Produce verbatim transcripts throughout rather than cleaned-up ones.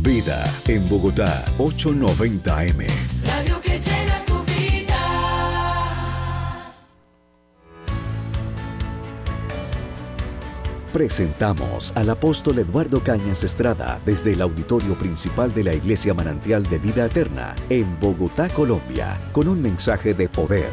Vida en Bogotá, ochocientos noventa A M. Radio que llena tu vida. Presentamos al apóstol Eduardo Cañas Estrada desde el auditorio principal de la Iglesia Manantial de Vida Eterna en Bogotá, Colombia, con un mensaje de poder.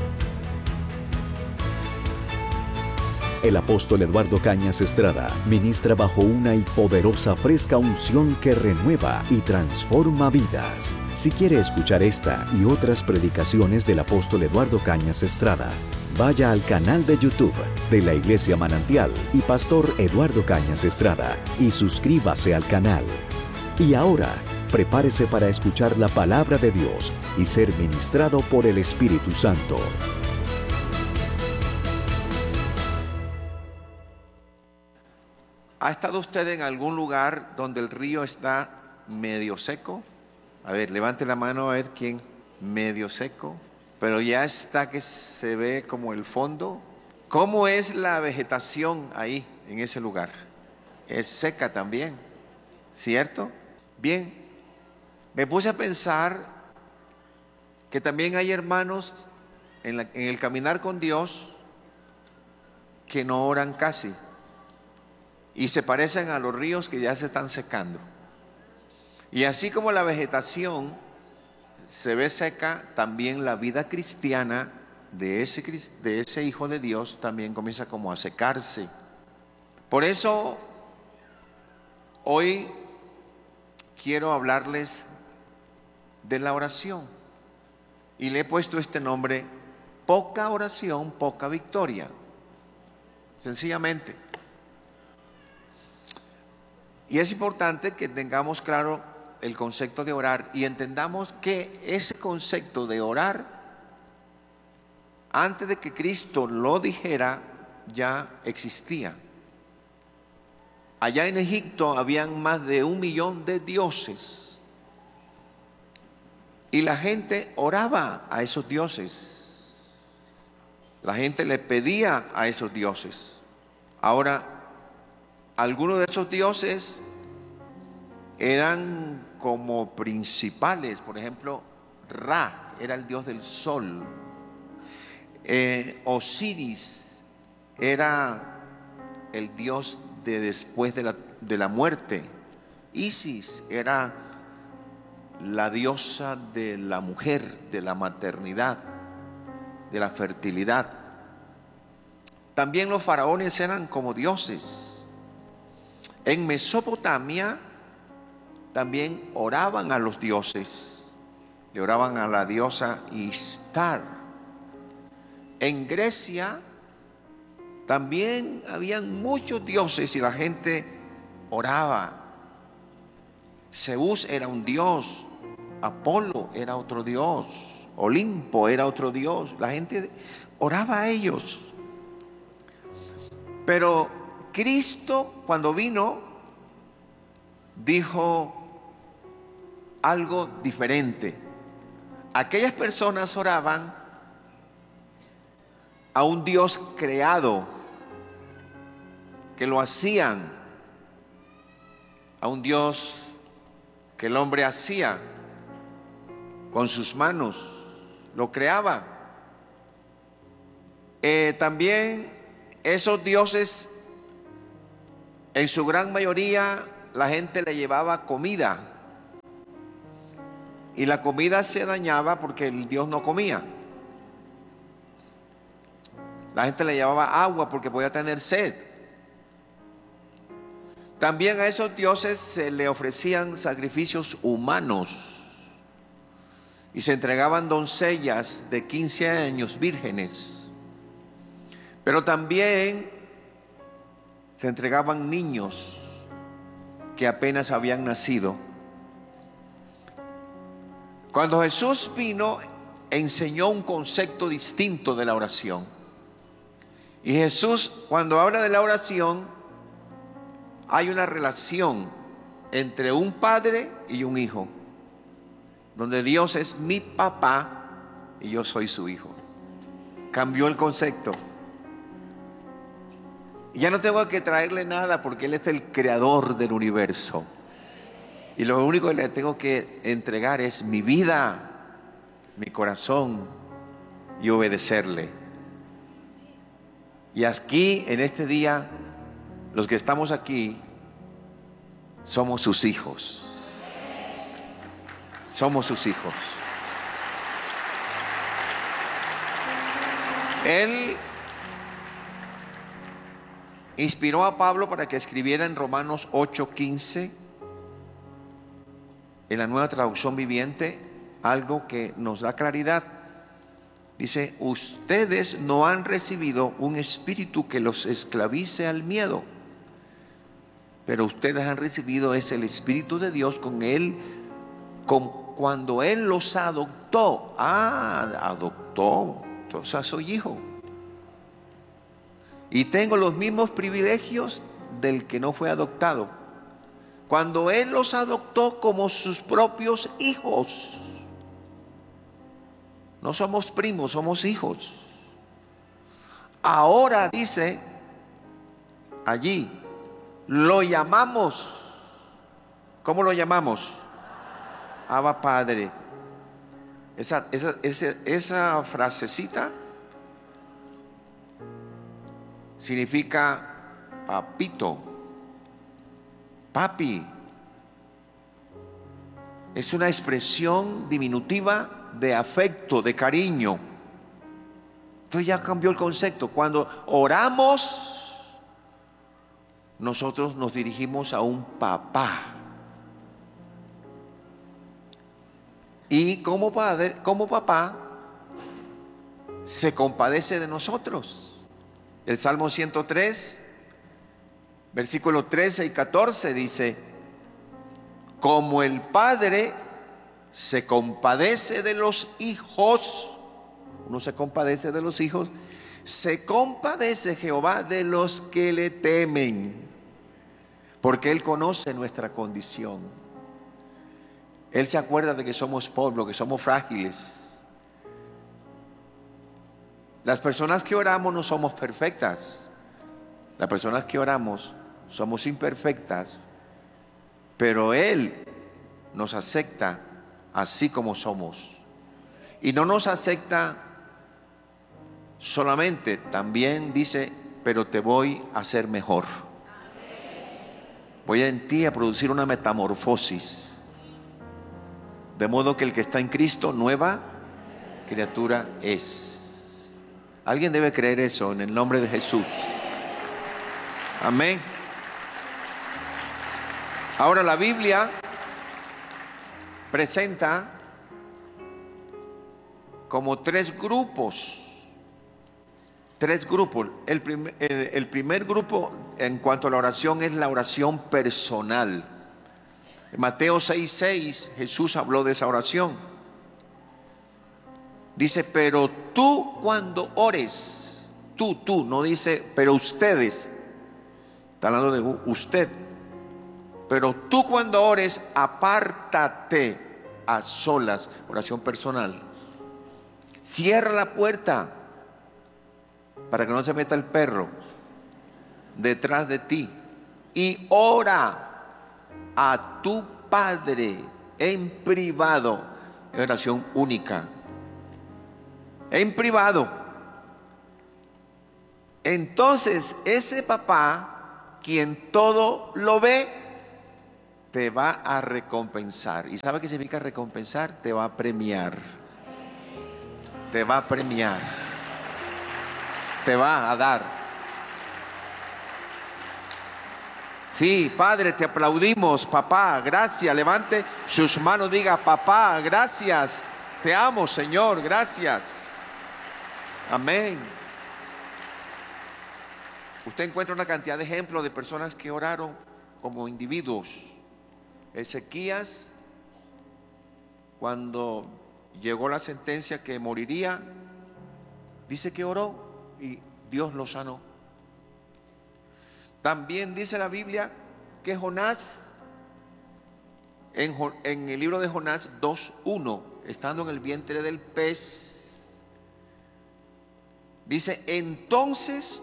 El apóstol Eduardo Cañas Estrada ministra bajo una y poderosa fresca unción que renueva y transforma vidas. Si quiere escuchar esta y otras predicaciones del apóstol Eduardo Cañas Estrada, vaya al canal de YouTube de la Iglesia Manantial y Pastor Eduardo Cañas Estrada y suscríbase al canal. Y ahora, prepárese para escuchar la palabra de Dios y ser ministrado por el Espíritu Santo. ¿Ha estado usted en algún lugar donde el río está medio seco? A ver, levante la mano a ver quién. Medio seco, pero ya está que se ve como el fondo. ¿Cómo es la vegetación ahí, en ese lugar? Es seca también, ¿cierto? Bien, me puse a pensar que también hay hermanos en, la, en el caminar con Dios que no oran casi. Y se parecen a los ríos que ya se están secando. Y así como la vegetación se ve seca, también la vida cristiana de ese, de ese hijo de Dios también comienza como a secarse. Por eso hoy quiero hablarles de la oración. Y le he puesto este nombre: poca oración, poca victoria. Sencillamente. Y es importante que tengamos claro el concepto de orar y entendamos que ese concepto de orar, antes de que Cristo lo dijera, ya existía. Allá en Egipto habían más de un millón de dioses y la gente oraba a esos dioses. La gente le pedía a esos dioses. Ahora, algunos de esos dioses eran como principales. Por ejemplo, Ra era el dios del sol. Eh, Osiris era el dios de después de la, de la muerte. Isis era la diosa de la mujer, de la maternidad, de la fertilidad. También los faraones eran como dioses. En Mesopotamia también oraban a los dioses, le oraban a la diosa Ishtar. En Grecia también habían muchos dioses y la gente oraba. Zeus era un dios, Apolo era otro dios, Olimpo era otro dios. La gente oraba a ellos. Pero Cristo, cuando vino, dijo algo diferente. Aquellas personas oraban a un Dios creado, que lo hacían, a un Dios que el hombre hacía con sus manos, lo creaba. Eh, también esos dioses, en su gran mayoría, la gente le llevaba comida. Y la comida se dañaba porque el Dios no comía. La gente le llevaba agua porque podía tener sed. También a esos dioses se le ofrecían sacrificios humanos. Y se entregaban doncellas de quince años vírgenes. Pero también se entregaban niños que apenas habían nacido. Cuando Jesús vino, enseñó un concepto distinto de la oración. Y Jesús, cuando habla de la oración, hay una relación entre un padre y un hijo, donde Dios es mi papá y yo soy su hijo. Cambió el concepto. Y ya no tengo que traerle nada porque Él es el creador del universo. Y lo único que le tengo que entregar es mi vida, mi corazón y obedecerle. Y aquí, en este día, los que estamos aquí, somos sus hijos. Somos sus hijos. Él inspiró a Pablo para que escribiera en Romanos ocho quince, en la Nueva Traducción Viviente, algo que nos da claridad. Dice: ustedes no han recibido un espíritu que los esclavice al miedo, pero ustedes han recibido es el Espíritu de Dios. Con él, con, cuando Él los adoptó. Ah, adoptó. Entonces soy hijo. Y tengo los mismos privilegios del que no fue adoptado. Cuando Él los adoptó como sus propios hijos. No somos primos, somos hijos. Ahora dice allí, lo llamamos. ¿Cómo lo llamamos? Abba Padre. Esa, esa, esa, esa frasecita significa papito, papi. Es una expresión diminutiva de afecto, de cariño. Entonces ya cambió el concepto. Cuando oramos, nosotros nos dirigimos a un papá. Y como padre, como papá, se compadece de nosotros. El Salmo ciento tres, versículos trece y catorce dice: como el Padre se compadece de los hijos, uno se compadece de los hijos, se compadece Jehová de los que le temen, porque Él conoce nuestra condición. Él se acuerda de que somos pueblo, que somos frágiles. Las personas que oramos no somos perfectas. Las personas que oramos somos imperfectas, pero Él nos acepta así como somos. Y no nos acepta solamente, también dice: pero te voy a hacer mejor. Voy en ti a producir una metamorfosis. De modo que el que está en Cristo, nueva criatura es. Alguien debe creer eso en el nombre de Jesús. Amén. Ahora la Biblia presenta como tres grupos. Tres grupos. El primer, el, el primer grupo en cuanto a la oración es la oración personal. En Mateo seis seis Jesús habló de esa oración. Dice: pero tú cuando ores, tú, tú, no dice pero ustedes. Está hablando de usted. Pero tú cuando ores, apártate a solas. Oración personal. Cierra la puerta para que no se meta el perro detrás de ti. Y ora a tu Padre en privado. Es oración única. En privado. Entonces ese papá, quien todo lo ve, te va a recompensar. ¿Y sabe qué significa recompensar? Te va a premiar. Te va a premiar. Te va a dar. Sí, Padre, te aplaudimos, papá, gracias. Levante sus manos, diga: papá, gracias. Te amo, Señor, gracias. Amén. Usted encuentra una cantidad de ejemplos de personas que oraron como individuos. Ezequías, cuando llegó la sentencia que moriría, dice que oró y Dios lo sanó. También dice la Biblia que Jonás, en, en el libro de Jonás dos uno, estando en el vientre del pez, dice: entonces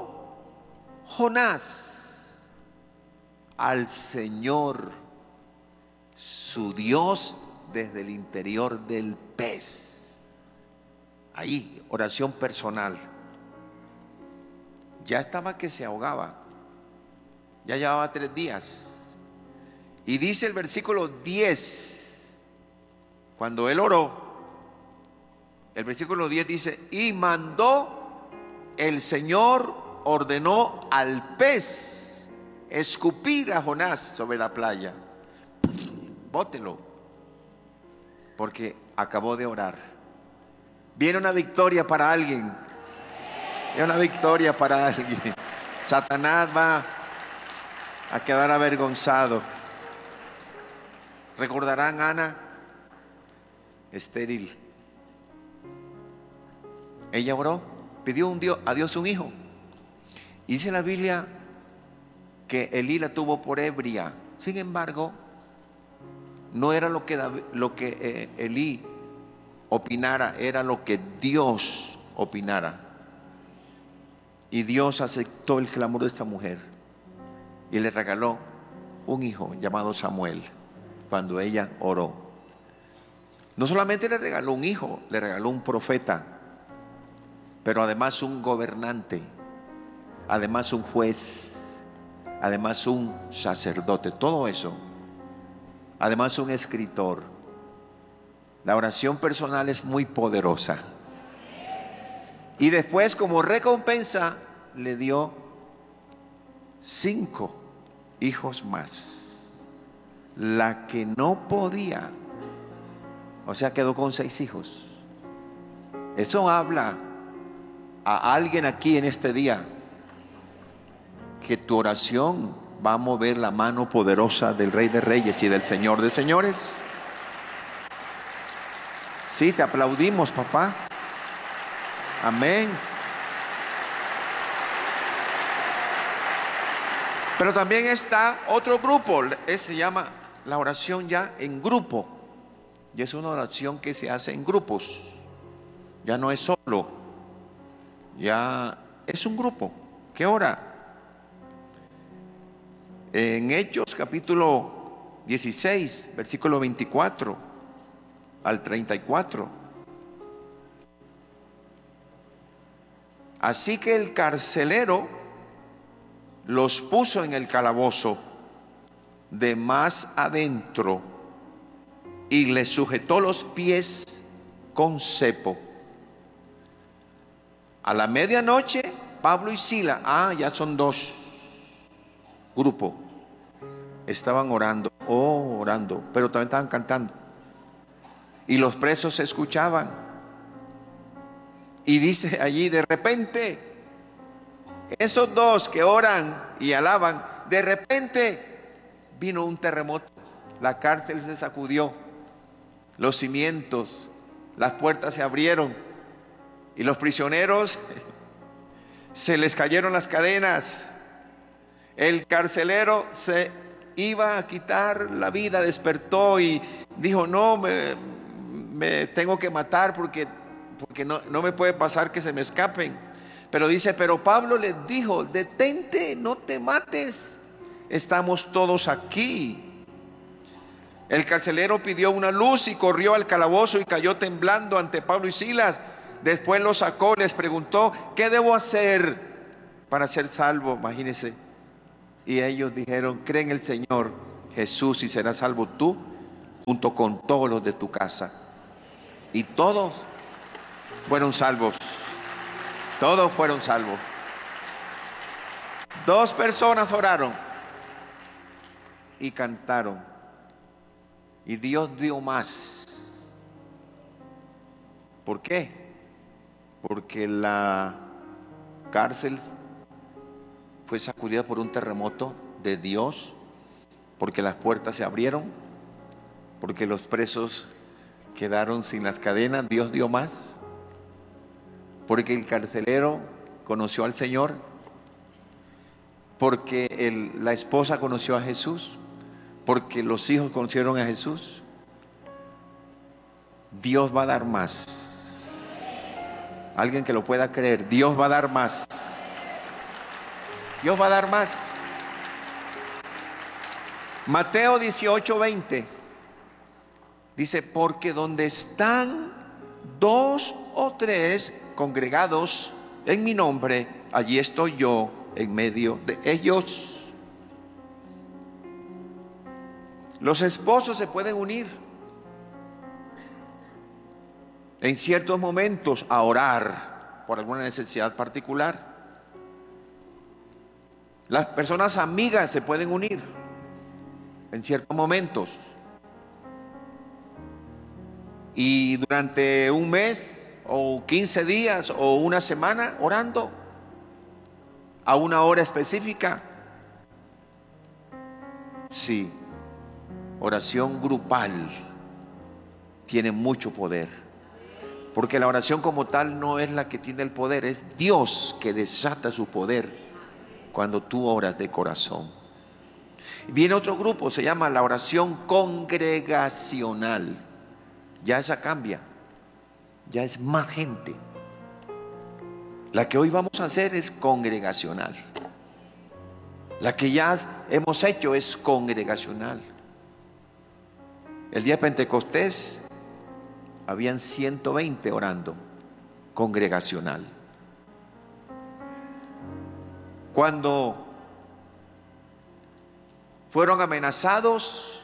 oró Jonás al Señor su Dios desde el interior del pez. Ahí, oración personal. Ya estaba que se ahogaba. Ya llevaba tres días. Y dice el versículo diez, cuando él oró, el versículo diez dice: y mandó el Señor, ordenó al pez escupir a Jonás sobre la playa. Bótelo, porque acabó de orar. Viene una victoria para alguien. Viene una victoria para alguien. Satanás va a quedar avergonzado. Recordarán a Ana, estéril. Ella oró, pidió un Dios, a Dios un hijo. Y dice la Biblia que Elí la tuvo por ebria. Sin embargo, no era lo que, David, lo que eh, Elí opinara, era lo que Dios opinara. Y Dios aceptó el clamor de esta mujer y le regaló un hijo llamado Samuel cuando ella oró. No solamente le regaló un hijo, le regaló un profeta, pero además un gobernante, además un juez, además un sacerdote, todo eso, además un escritor. La oración personal es muy poderosa. Y después, como recompensa, le dio cinco hijos más. La que no podía, o sea, quedó con seis hijos. Eso habla a alguien aquí en este día que tu oración va a mover la mano poderosa del Rey de Reyes y del Señor de Señores. Sí, te aplaudimos, papá. Amén. Pero también está otro grupo, se llama la oración ya en grupo. Y es una oración que se hace en grupos. Ya no es solo, ya es un grupo que ora. En Hechos capítulo dieciséis, versículo veinticuatro al treinta y cuatro. Así que el carcelero los puso en el calabozo de más adentro y les sujetó los pies con cepo. A la medianoche, Pablo y Sila, ah, ya son dos grupos, estaban orando, oh, orando, pero también estaban cantando. Y los presos se escuchaban. Y dice allí, de repente, esos dos que oran y alaban, de repente vino un terremoto. La cárcel se sacudió, los cimientos, las puertas se abrieron y los prisioneros se les cayeron las cadenas. El carcelero se iba a quitar la vida, despertó y dijo: no, me, me tengo que matar porque, porque no, no me puede pasar que se me escapen. Pero dice, pero Pablo les dijo: detente, no te mates, estamos todos aquí. El carcelero pidió una luz y corrió al calabozo y cayó temblando ante Pablo y Silas. Después los sacó, les preguntó: ¿qué debo hacer para ser salvo? Imagínense. Y ellos dijeron: cree en el Señor Jesús y serás salvo tú junto con todos los de tu casa. Y todos fueron salvos. Todos fueron salvos. Dos personas oraron y cantaron. Y Dios dio más. ¿Por qué? Porque la cárcel fue sacudida por un terremoto de Dios, porque las puertas se abrieron, porque los presos quedaron sin las cadenas. Dios dio más. Porque el carcelero conoció al Señor, porque el, la esposa conoció a Jesús, porque los hijos conocieron a Jesús. Dios va a dar más. Alguien que lo pueda creer, Dios va a dar más. Dios va a dar más. Mateo dieciocho, veinte. Dice, porque donde están dos o tres congregados en mi nombre, allí estoy yo en medio de ellos. Los esposos se pueden unir en ciertos momentos a orar por alguna necesidad particular. Las personas amigas se pueden unir en ciertos momentos. Y durante un mes o quince días o una semana orando a una hora específica. Sí, oración grupal tiene mucho poder. Porque la oración como tal no es la que tiene el poder, es Dios que desata su poder cuando tú oras de corazón. Viene otro grupo, se llama la oración congregacional. Ya esa cambia, ya es más gente. La que hoy vamos a hacer es congregacional. La que ya hemos hecho es congregacional. El día de Pentecostés habían ciento veinte orando, congregacional. Cuando fueron amenazados,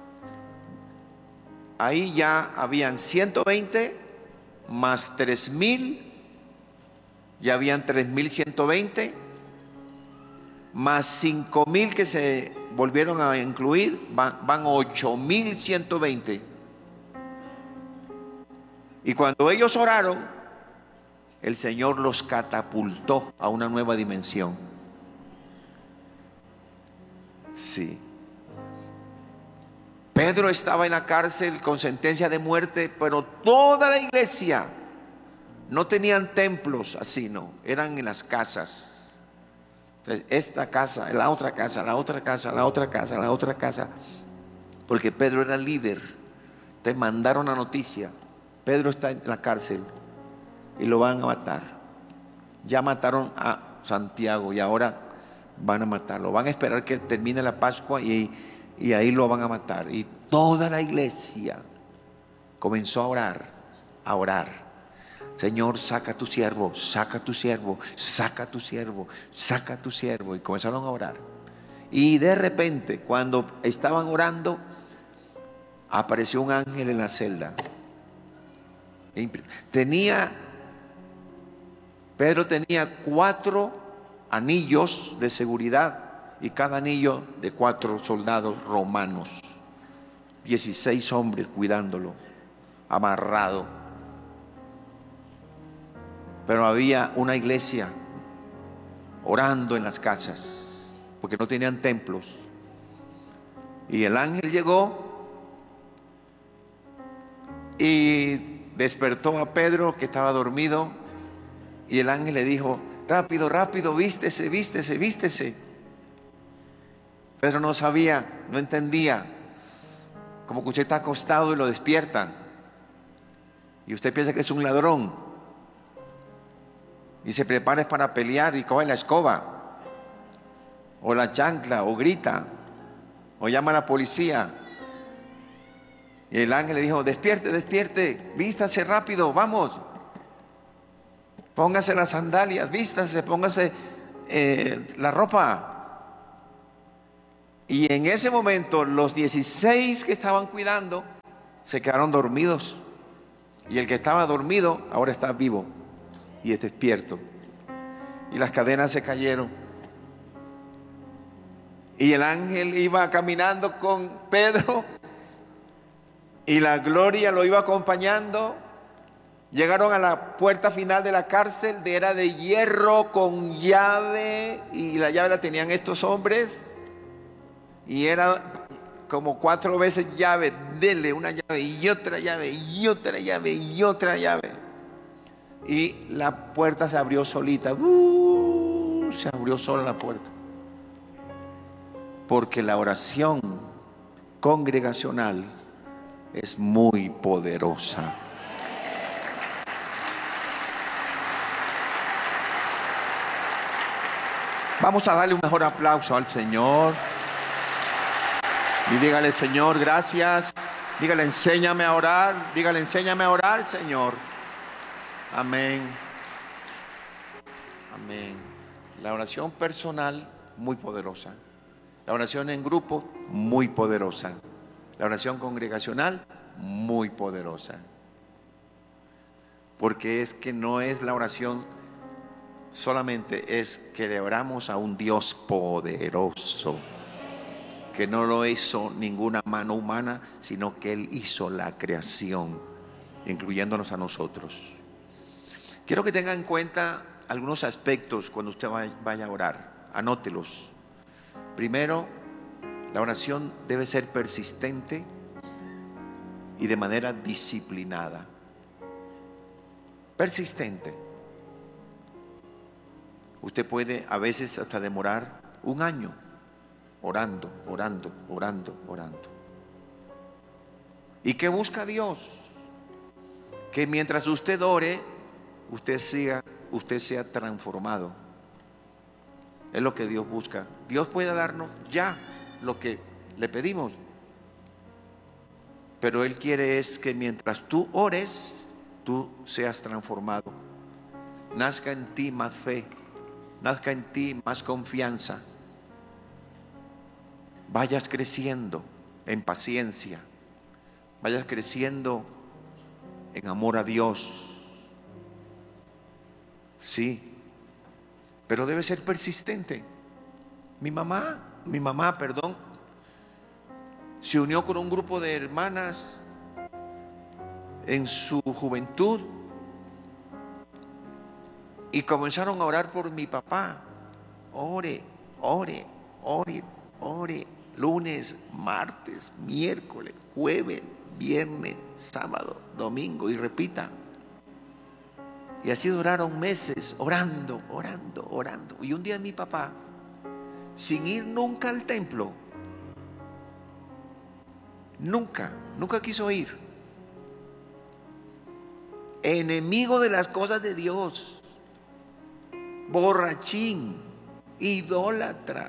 ahí ya habían ciento veinte más tres mil, ya habían tres mil ciento veinte, más cinco mil que se volvieron a incluir, van, van ocho mil ciento veinte. Y cuando ellos oraron, el Señor los catapultó a una nueva dimensión. Sí. Pedro estaba en la cárcel con sentencia de muerte, pero toda la iglesia no tenían templos así, no, eran en las casas. Entonces, esta casa, la otra casa, la otra casa, la otra casa, la otra casa, porque Pedro era el líder. Te mandaron la noticia: Pedro está en la cárcel y lo van a matar. Ya mataron a Santiago y ahora van a matarlo. Van a esperar que termine la Pascua y, y ahí lo van a matar. Y toda la iglesia comenzó a orar, a orar. Señor, saca a tu siervo, saca a tu siervo, saca a tu siervo, saca a tu siervo. Y comenzaron a orar. Y de repente, cuando estaban orando, apareció un ángel en la celda. Tenía, Pedro tenía cuatro anillos de seguridad y cada anillo de cuatro soldados romanos, dieciséis hombres cuidándolo, amarrado. Pero había una iglesia orando en las casas porque no tenían templos. Y el ángel llegó y despertó a Pedro, que estaba dormido, y el ángel le dijo: rápido, rápido, vístese, vístese, vístese. Pedro no sabía, no entendía. Como que usted está acostado y lo despiertan y usted piensa que es un ladrón y se prepara para pelear y coge la escoba o la chancla o grita o llama a la policía. Y el ángel le dijo: despierte, despierte, vístase rápido, vamos, póngase las sandalias, vístase, póngase eh, la ropa. Y en ese momento los dieciséis que estaban cuidando se quedaron dormidos. Y el que estaba dormido ahora está vivo y es despierto. Y las cadenas se cayeron. Y el ángel iba caminando con Pedro y la gloria lo iba acompañando. Llegaron a la puerta final de la cárcel, era de hierro con llave, y la llave la tenían estos hombres, y era como cuatro veces llave, dele una llave y otra llave y otra llave y otra llave, y la puerta se abrió solita. uh, se abrió sola la puerta, porque la oración congregacional es muy poderosa. Vamos a darle un mejor aplauso al Señor y dígale: Señor, gracias Dígale, enséñame a orar. Dígale, enséñame a orar, Señor. Amén. Amén. La oración personal, muy poderosa. La oración en grupo, muy poderosa. La oración congregacional, muy poderosa. Porque es que no es la oración solamente, es que le oramos a un Dios poderoso, que no lo hizo ninguna mano humana, sino que Él hizo la creación, incluyéndonos a nosotros. Quiero que tenga en cuenta algunos aspectos cuando usted vaya a orar. Anótelos. Primero, la oración debe ser persistente y de manera disciplinada. Persistente. Usted puede a veces hasta demorar un año orando, orando, orando, orando. ¿Y qué busca Dios? Que mientras usted ore, usted sea, usted sea transformado. Es lo que Dios busca. Dios puede darnos ya lo que le pedimos, pero Él quiere es que mientras tú ores, tú seas transformado. Nazca en ti más fe, nazca en ti más confianza. Vayas creciendo en paciencia, vayas creciendo en amor a Dios. Sí, pero debe ser persistente. Mi mamá, mi mamá, perdón, se unió con un grupo de hermanas en su juventud y comenzaron a orar por mi papá. Ore, ore, ore, ore. Lunes, martes, miércoles, jueves, viernes, sábado, domingo, y repita. Y así duraron meses orando, orando, orando. Y un día mi papá, sin ir nunca al templo, nunca, nunca quiso ir, enemigo de las cosas de Dios, borrachín, idólatra,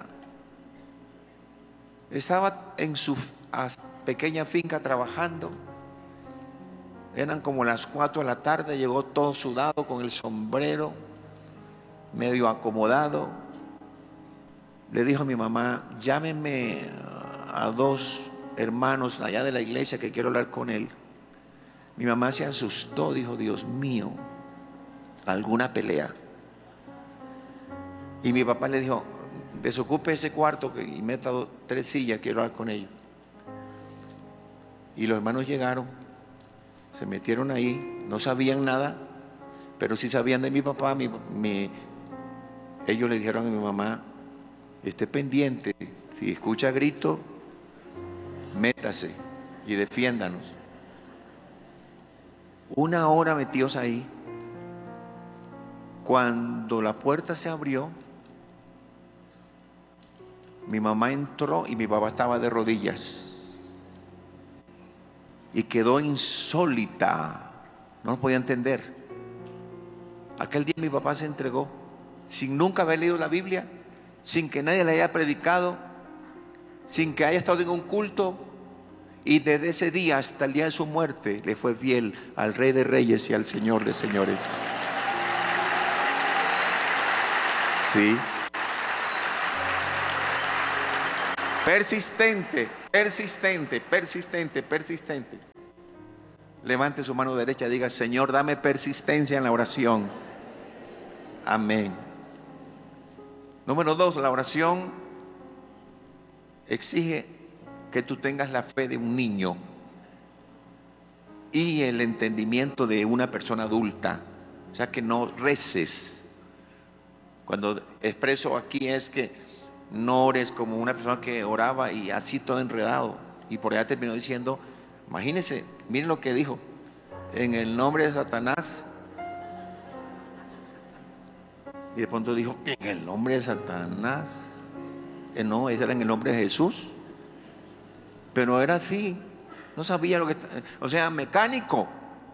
estaba en su pequeña finca trabajando. Eran como las cuatro de la tarde, llegó todo sudado con el sombrero, medio acomodado. Le dijo a mi mamá, llámeme a dos hermanos allá de la iglesia que quiero hablar con él. Mi mamá se asustó, dijo, Dios mío, alguna pelea. Y mi papá le dijo, desocupe ese cuarto y meta tres sillas, quiero hablar con ellos. Y los hermanos llegaron, se metieron ahí, no sabían nada, pero sí sabían de mi papá. Mi, mi, ellos le dijeron a mi mamá, esté pendiente, si escucha gritos, métase y defiéndanos. Una hora metidos ahí. Cuando la puerta se abrió, mi mamá entró y mi papá estaba de rodillas y quedó insólita, no lo podía entender. Aquel día mi papá se entregó sin nunca haber leído la Biblia, sin que nadie le haya predicado, sin que haya estado en un culto, y desde ese día hasta el día de su muerte le fue fiel al Rey de Reyes y al Señor de Señores. Sí. Persistente, persistente, persistente, persistente. Levante su mano derecha y diga, Señor, dame persistencia en la oración. Amén. Número dos, la oración exige que tú tengas la fe de un niño y el entendimiento de una persona adulta. O sea, que no reces. Cuando expreso aquí es que no ores como una persona que oraba y así todo enredado, y por allá terminó diciendo, imagínense, miren lo que dijo, en el nombre de Satanás. Y de pronto dijo, en el nombre de Satanás. Eh, no, ese era en el nombre de Jesús. Pero era así, no sabía lo que, o sea, mecánico.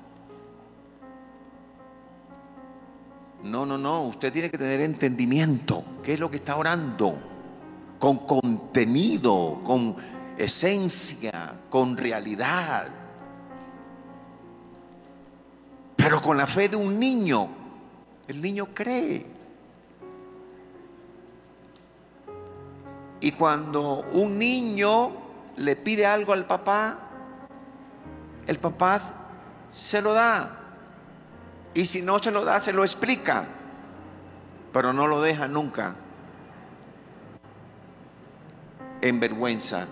No, no, no, usted tiene que tener entendimiento. ¿Qué es lo que está orando? Con contenido, con esencia, con realidad. Pero con la fe de un niño, el niño cree. Y cuando un niño le pide algo al papá, el papá se lo da. Y si no se lo da, se lo explica. Pero no lo deja nunca en vergüenza.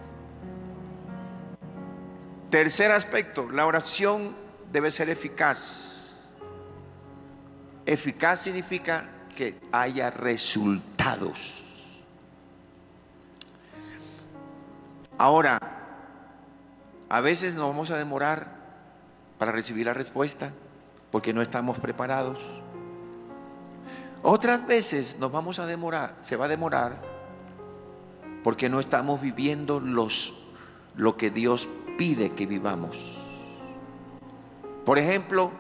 Tercer aspecto, la oración debe ser eficaz. Eficaz significa que haya resultados. Ahora, a veces nos vamos a demorar para recibir la respuesta porque no estamos preparados. Otras veces nos vamos a demorar, se va a demorar porque no estamos viviendo los, lo que Dios pide que vivamos. Por ejemplo,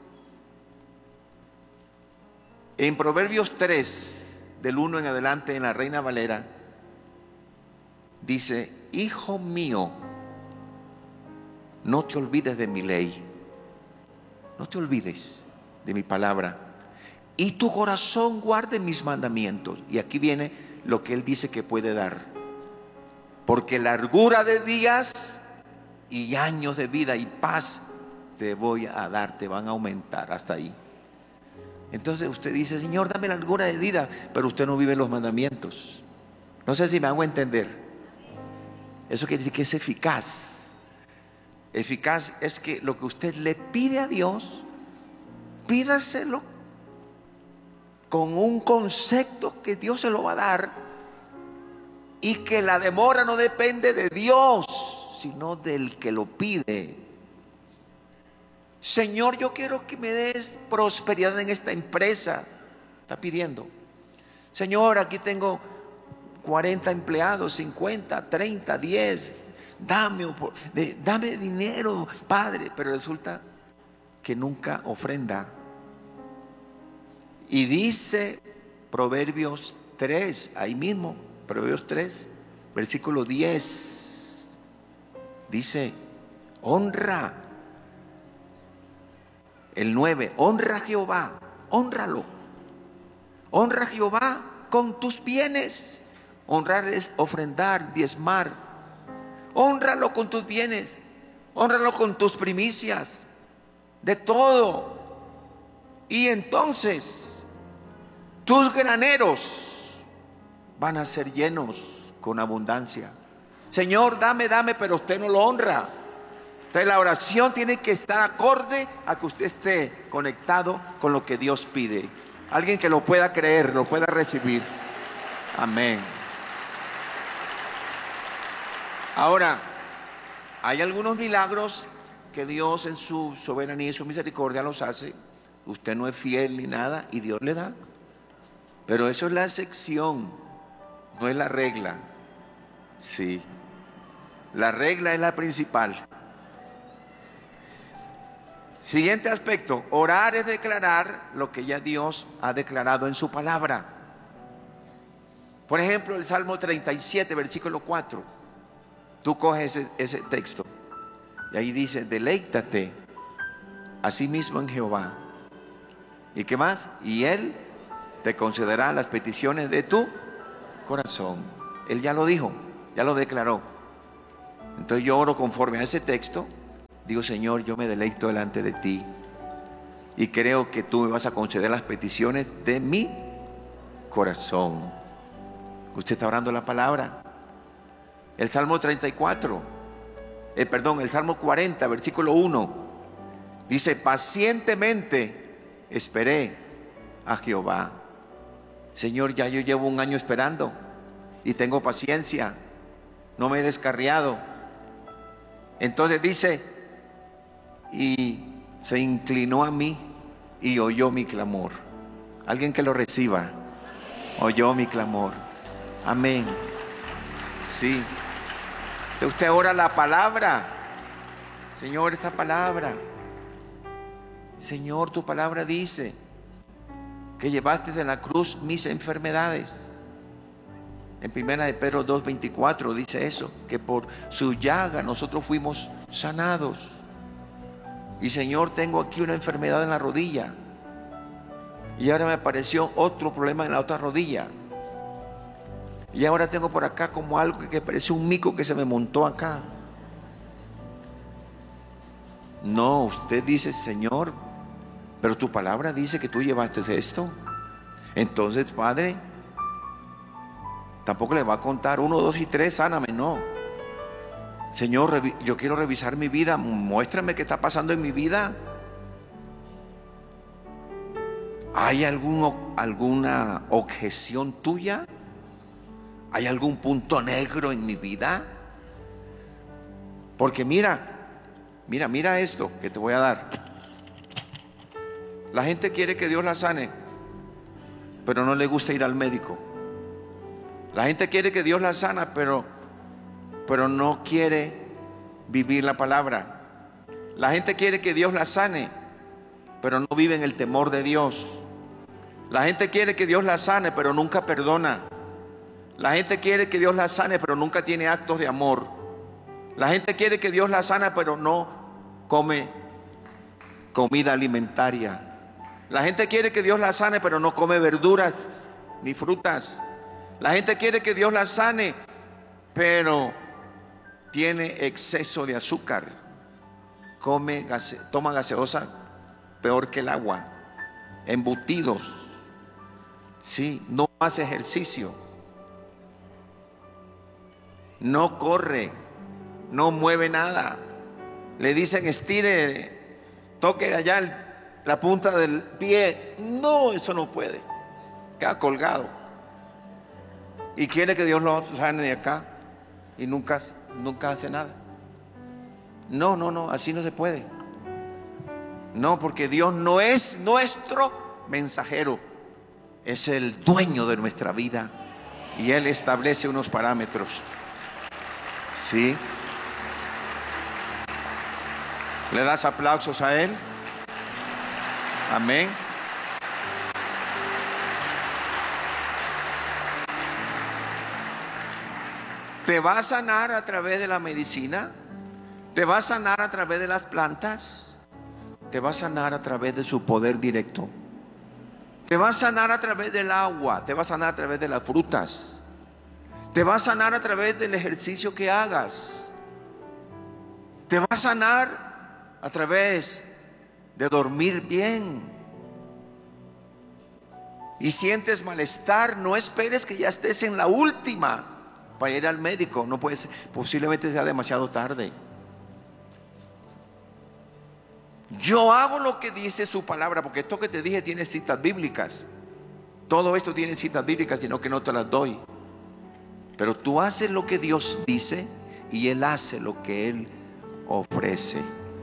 en Proverbios tres, del uno en adelante, en la Reina Valera, dice: hijo mío, no te olvides de mi ley, no te olvides de mi palabra, y tu corazón guarde mis mandamientos. Y aquí viene lo que él dice que puede dar: porque largura de días y años de vida y paz te voy a dar, te van a aumentar. Hasta ahí. Entonces usted dice: Señor, dame largura de vida, pero usted no vive los mandamientos. No sé si me hago entender. Eso quiere decir que es eficaz. Eficaz es que lo que usted le pide a Dios, pídaselo con un concepto que Dios se lo va a dar, y que la demora no depende de Dios, sino del que lo pide. Señor, yo quiero que me des prosperidad en esta empresa. Está pidiendo: Señor, aquí tengo cuarenta empleados, cincuenta, treinta, diez. Dame, dame dinero, Padre. Pero resulta que nunca ofrenda. Y dice Proverbios tres, ahí mismo, Proverbios tres, versículo diez. Dice: honra. El nueve, honra a Jehová, honralo. Honra a Jehová con tus bienes. Honrar es ofrendar, diezmar. Honralo con tus bienes, honralo con tus primicias, de todo. Y entonces tus graneros van a ser llenos con abundancia. Señor, dame, dame, pero usted no lo honra. Entonces la oración tiene que estar acorde a que usted esté conectado con lo que Dios pide. Alguien que lo pueda creer, lo pueda recibir. Amén. Ahora, hay algunos milagros que Dios en su soberanía y su misericordia los hace. Usted no es fiel ni nada y Dios le da. Pero eso es la excepción, no es la regla. Sí, la regla es la principal. Siguiente aspecto: orar es declarar lo que ya Dios ha declarado en su palabra. Por ejemplo, el Salmo treinta y siete, versículo cuatro. Tú coges ese, ese texto y ahí dice: deleítate asimismo en Jehová. ¿Y qué más? Y Él te concederá las peticiones de tu corazón. Él ya lo dijo, ya lo declaró. Entonces yo oro conforme a ese texto. Digo: Señor, yo me deleito delante de ti y creo que tú me vas a conceder las peticiones de mi corazón. Usted está orando la palabra. El Salmo treinta y cuatro, eh, perdón, el Salmo cuarenta, versículo uno, dice: pacientemente esperé a Jehová. Señor, ya yo llevo un año esperando y tengo paciencia, no me he descarriado. Entonces dice: y se inclinó a mí y oyó mi clamor. Alguien que lo reciba. Oyó mi clamor. Amén. Sí. Usted ora la palabra. Señor, esta palabra. Señor, tu palabra dice que llevaste en la cruz mis enfermedades. En primera de Pedro dos veinticuatro dice eso, que por su llaga nosotros fuimos sanados. Y Señor, tengo aquí una enfermedad en la rodilla. Y ahora me apareció otro problema en la otra rodilla. Y ahora tengo por acá como algo que parece un mico que se me montó acá. No, usted dice, Señor, pero tu palabra dice que tú llevaste esto. Entonces, Padre, tampoco le va a contar uno, dos y tres, sáname, no. Señor, yo quiero revisar mi vida, muéstrame qué está pasando en mi vida. ¿Hay algún, alguna objeción tuya? ¿Hay algún punto negro en mi vida? Porque mira, mira, mira esto que te voy a dar. La gente quiere que Dios la sane, pero no le gusta ir al médico. La gente quiere que Dios la sana, pero, pero no quiere vivir la palabra. La gente quiere que Dios la sane, pero no vive en el temor de Dios. La gente quiere que Dios la sane, pero nunca perdona. La gente quiere que Dios la sane, pero nunca tiene actos de amor. La gente quiere que Dios la sana, pero no come comida alimentaria. La gente quiere que Dios la sane, pero no come verduras ni frutas. La gente quiere que Dios la sane, pero tiene exceso de azúcar. Come, gase, toma gaseosa peor que el agua. Embutidos. Sí, no hace ejercicio. No corre, no mueve nada. Le dicen estire, toque allá el, la punta del pie. No, eso no puede. Queda colgado. Y quiere que Dios lo sane de acá y nunca, nunca hace nada. No, no, no, así no se puede. No, porque Dios no es nuestro mensajero, es el dueño de nuestra vida y Él establece unos parámetros. ¿Sí? ¿Le das aplausos a Él? Amén. ¿Te va a sanar a través de la medicina? ¿Te va a sanar a través de las plantas? ¿Te va a sanar a través de su poder directo? ¿Te va a sanar a través del agua? ¿Te va a sanar a través de las frutas? ¿Te va a sanar a través del ejercicio que hagas? ¿Te va a sanar a través de dormir bien? Y sientes malestar, no esperes que ya estés en la última para ir al médico. No puedes, posiblemente sea demasiado tarde. Yo hago lo que dice su palabra, porque esto que te dije tiene citas bíblicas. Todo esto tiene citas bíblicas, sino que no te las doy. Pero tú haces lo que Dios dice y Él hace lo que Él ofrece.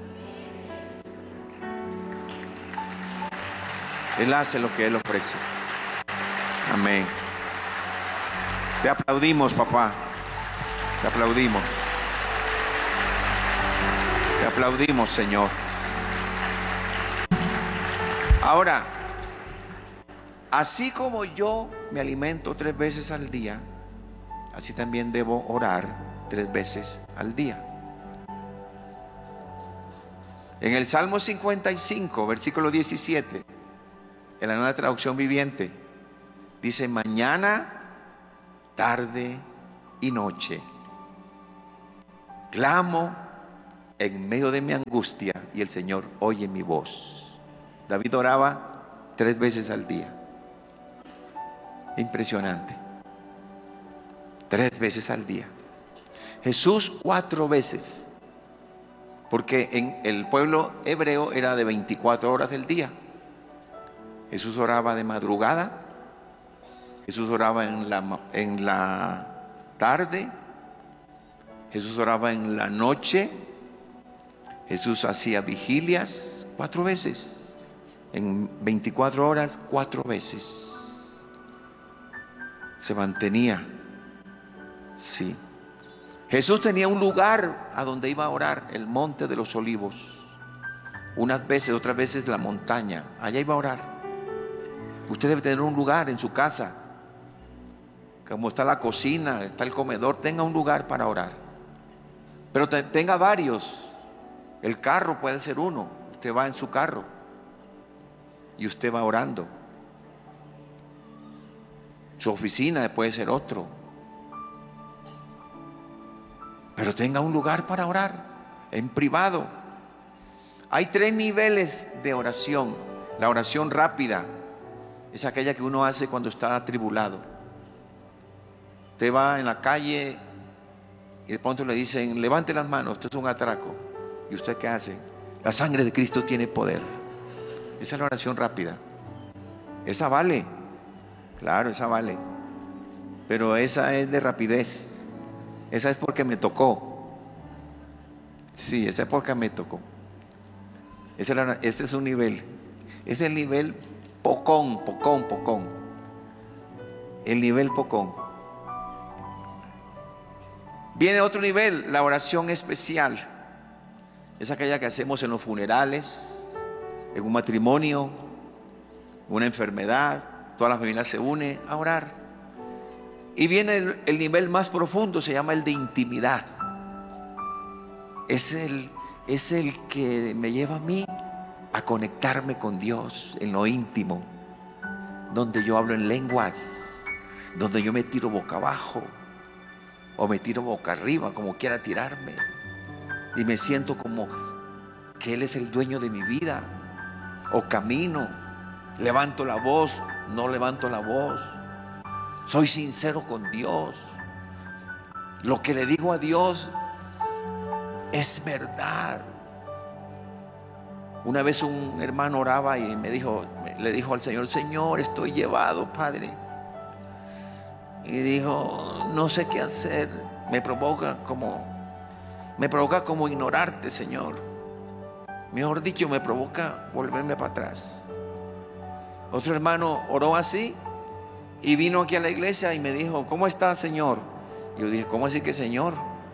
Él hace lo que Él ofrece. Amén. Te aplaudimos, papá. Te aplaudimos. Te aplaudimos, Señor. Ahora, así como yo me alimento tres veces al día, así también debo orar tres veces al día. En el Salmo cincuenta y cinco, versículo diecisiete, en la Nueva Traducción Viviente, dice: mañana, tarde y noche clamo en medio de mi angustia y el Señor oye mi voz. David oraba tres veces al día. Impresionante. Tres veces al día. Jesús cuatro veces, porque en el pueblo hebreo era de veinticuatro horas del día. Jesús oraba de madrugada, Jesús oraba en la, en la tarde, Jesús oraba en la noche, Jesús hacía vigilias cuatro veces, en veinticuatro horas cuatro veces. Se mantenía, sí. Jesús tenía un lugar a donde iba a orar, el monte de los olivos. Unas veces, otras veces la montaña, allá iba a orar. Usted debe tener un lugar en su casa. como está la cocina, está el comedor, tenga un lugar para orar. Pero te- tenga varios. El carro puede ser uno. Usted va en su carro y usted va orando. Su oficina puede ser otro. Pero tenga un lugar para orar en privado. Hay tres niveles de oración. La oración rápida es aquella que uno hace cuando está atribulado. Usted va en la calle y de pronto le dicen: levante las manos, esto es un atraco. ¿Y usted qué hace? La sangre de Cristo tiene poder. Esa es la oración rápida. Esa vale. Claro, esa vale. Pero esa es de rapidez. Esa es porque me tocó. Sí, esa es porque me tocó. Ese es, la, ese es un nivel. Es el nivel pocón, pocón, pocón. El nivel pocón. Viene otro nivel, la oración especial. Es aquella que hacemos en los funerales, en un matrimonio, una enfermedad. Toda la familia se une a orar. Y viene el, el nivel más profundo, se llama el de intimidad. Es el, es el que me lleva a mí a conectarme con Dios en lo íntimo, donde yo hablo en lenguas, donde yo me tiro boca abajo o me tiro boca arriba, como quiera tirarme, y me siento como que Él es el dueño de mi vida. O camino, levanto la voz, no levanto la voz, soy sincero con Dios. Lo que le digo a Dios es verdad. Una vez un hermano oraba y me dijo, le dijo al Señor: Señor, estoy llevado, Padre. Y dijo: no sé qué hacer. Me provoca como, me provoca como ignorarte, Señor. Mejor dicho, me provoca volverme para atrás. Otro hermano oró así y vino aquí a la iglesia y me dijo: ¿cómo está, Señor? Y yo dije: ¿cómo así que Señor?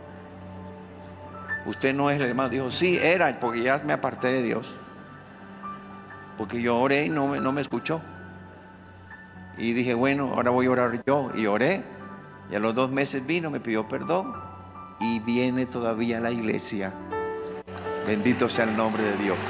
Usted no es el hermano. Dijo: sí, era, porque ya me aparté de Dios. Porque yo oré y no me, no me escuchó. Y dije: bueno, ahora voy a orar yo. Y oré. Y a los dos meses vino, me pidió perdón. Y viene todavía a la iglesia. Bendito sea el nombre de Dios.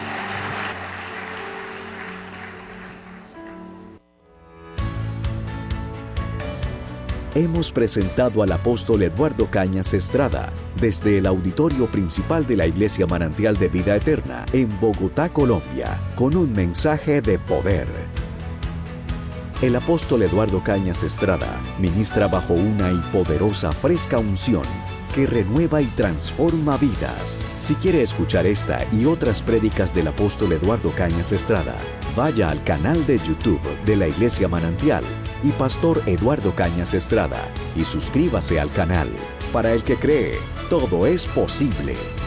Hemos presentado al apóstol Eduardo Cañas Estrada desde el auditorio principal de la Iglesia Manantial de Vida Eterna en Bogotá, Colombia, con un mensaje de poder. El apóstol Eduardo Cañas Estrada ministra bajo una y poderosa fresca unción que renueva y transforma vidas. Si quiere escuchar esta y otras prédicas del apóstol Eduardo Cañas Estrada, vaya al canal de YouTube de la Iglesia Manantial y Pastor Eduardo Cañas Estrada y suscríbase al canal. Para el que cree, todo es posible.